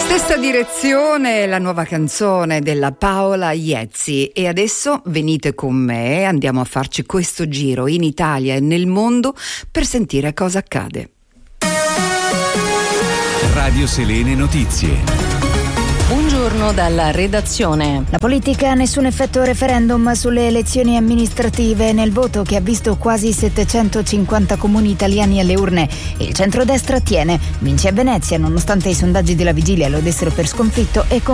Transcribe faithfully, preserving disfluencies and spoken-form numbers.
Stessa direzione, la nuova canzone della Paola Iezzi. E adesso venite con me, andiamo a farci questo giro in Italia e nel mondo per sentire cosa accade. Radio Selene Notizie. Buongiorno dalla redazione. La politica ha nessun effetto referendum sulle elezioni amministrative. Nel voto che ha visto quasi settecentocinquanta comuni italiani alle urne, il centrodestra tiene. Vince a Venezia nonostante i sondaggi della vigilia lo dessero per sconfitto e con